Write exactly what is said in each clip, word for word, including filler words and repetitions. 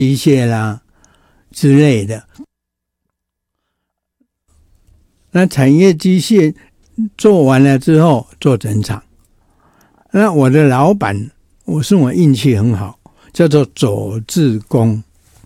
机械啦之类的。那产业机械做完了之后做整厂，那我的老板，我是我运气很好，叫做左治公，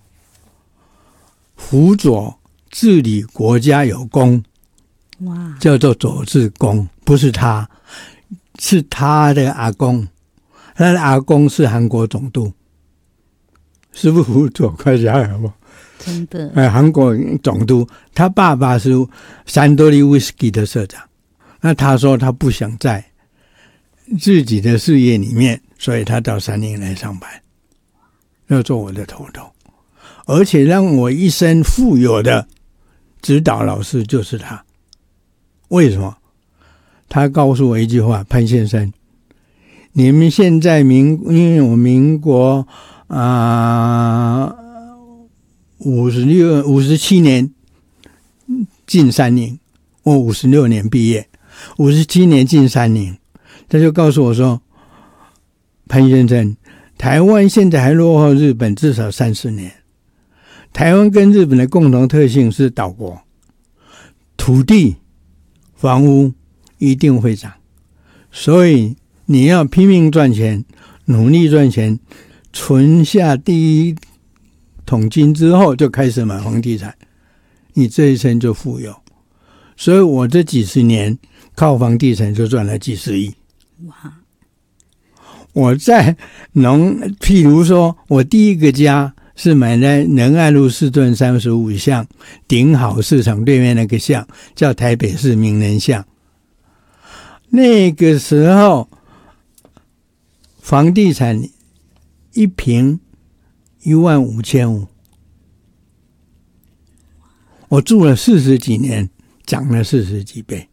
辅佐治理国家有功， 哇， 叫做左治公，不是他，是他的阿公，他的阿公是韩国总督，是不是辅佐快下来好不好？ 真的， 呃，韩国总督，他爸爸是三得利威士忌的社长。那他说他不想在自己的事业里面，所以他到三菱来上班，要做我的头头，而且让我一生富有的指导老师就是他。为什么？他告诉我一句话：潘先生，你们现在民，因为我民国啊。呃五十六、五十七年进三菱，我五十六年毕业，五十七年进三菱，他就告诉我说：“潘先生，台湾现在还落后日本至少三十年。台湾跟日本的共同特性是岛国，土地、房屋一定会涨，所以你要拼命赚钱，努力赚钱，存下第一桶金之后就开始买房地产，你这一生就富有。所以我这几十年靠房地产就赚了几十亿。哇！我在农，譬如说我第一个家是买在仁爱路四段三十五巷顶好市场对面那个巷，叫台北市名人巷。那个时候房地产一坪一万五千五，我住了四十几年，涨了四十几倍。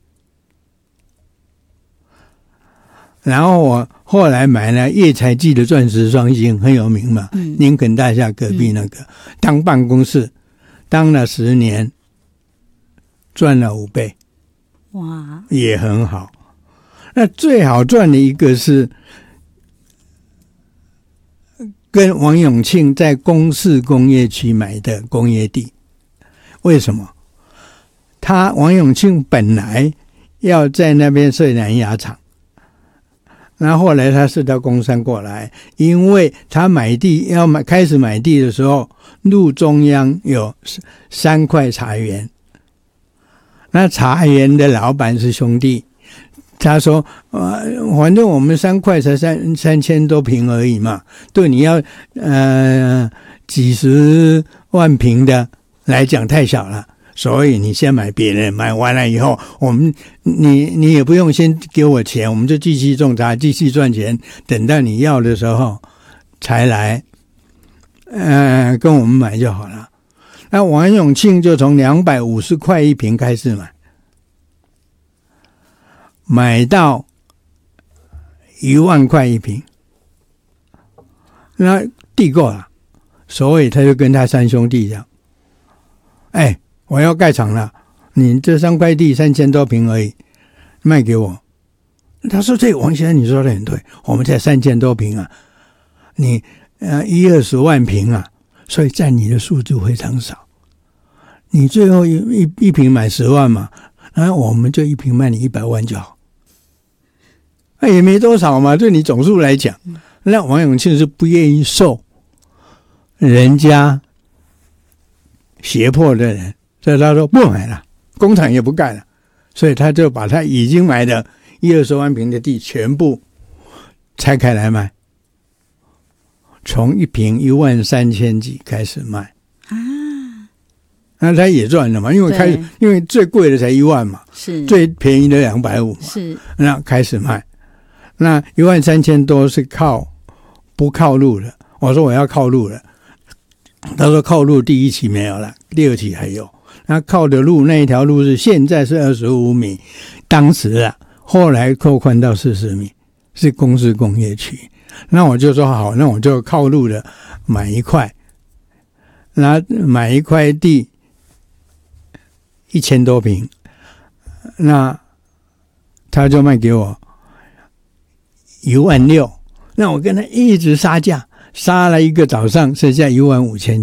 然后我后来买了叶财记的钻石双星，很有名嘛，嗯、林肯大厦隔壁那个，嗯、当办公室，当了十年，赚了五倍，哇，也很好。那最好赚的一个是跟王永庆在公视工业区买的工业地。为什么？他王永庆本来要在那边设南牙厂，然后后来他是到工山过来，因为他买地要买开始买地的时候，路中央有三块茶园，那茶园的老板是兄弟。他说：“呃，反正我们三块才三三千多平而已嘛，对你要呃几十万平的来讲太小了，所以你先买别人，买完了以后，我们你你也不用先给我钱，我们就继续种茶，继续赚钱，等到你要的时候才来，呃，跟我们买就好了。”那王永庆就从两百五十块一平开始买。买到一万块一平，那地够了，所以他就跟他三兄弟讲：“哎，我要盖厂了，你这三块地三千多平而已，卖给我。”他说：“这王先生你说的很对，我们才三千多平啊，你呃一二十万平啊，所以占你的数字非常少。你最后一一一平买十万嘛，那我们就一平卖你一百万就好。”那也没多少嘛，对你总数来讲，那王永庆是不愿意受人家胁迫的人，所以他说不买了，工厂也不盖了，所以他就把他已经买的一二十万平的地全部拆开来卖，从一平一万三千几开始卖啊，那他也赚了嘛，因为开因为最贵的才一万嘛，是最便宜的两百五嘛，是那开始卖。那一万三千多是靠不靠路的，我说我要靠路了，他说靠路第一期没有了，第二期还有。那靠的路那一条路是现在是二十五米，当时啊，后来扩宽到四十米，是公司工业区。那我就说好，那我就靠路的买一块，那买一块地一千多平，那他就卖给我一万六，那我跟他一直杀价， 杀了一个早上，剩下一万五千